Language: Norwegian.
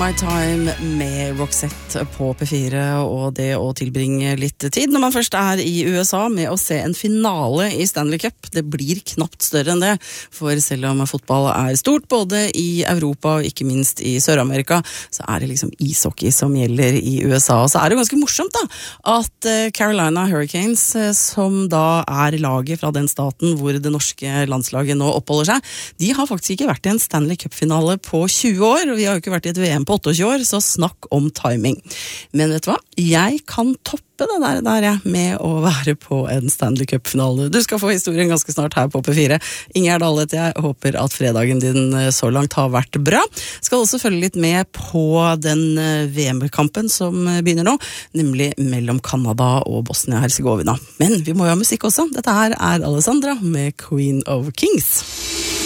My Time med Roxette på P4 og det å tilbringe litt tid når man først i USA med å se en finale i Stanley Cup. Det blir knapt større enn det, for selv om fotball stort både i Europa og ikke minst i Sør-Amerika, så det liksom ishockey som gjelder i USA. Og så det ganske morsomt da, at Carolina Hurricanes, som da laget fra den staten hvor det norske landslaget nå oppholder seg, de har faktisk ikke vært i en Stanley Cup-finale på 20 år, og vi har jo ikke vært i et VM på 28 år, så snakk om timing. Men vet du hva? Jeg kan toppe det der med å være på en Stanley Cup-finale. Du skal få historien ganske snart her på P4. Ingjerd Allet, jeg håper at fredagen din så langt har vært bra. Skal også følge litt med på den VM-kampen som begynner nå, nemlig mellom Canada og Bosnia-Herzegovina. Men vi må jo ha musikk også. Dette her Alessandra med Queen of Kings.